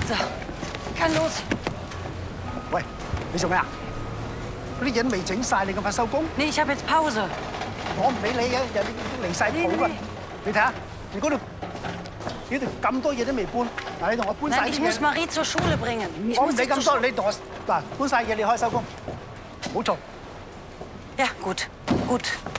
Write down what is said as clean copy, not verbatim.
So, kann los。 喂，你做咩啊？嗰啲嘢未整晒，你咁快收工？ Nee, ich habe jetzt Pause。 我唔理你嘅，人哋離晒譜啦。你睇下，你嗰度呢度咁多嘢都未搬，嗱，你同我搬晒 Nein, 啲 ich 嘢。 muss Marie zur Schule bringen. 我唔理咁多，你同我嗱搬晒嘢，你可以收工，唔好嘈。 Ja, gut, gut.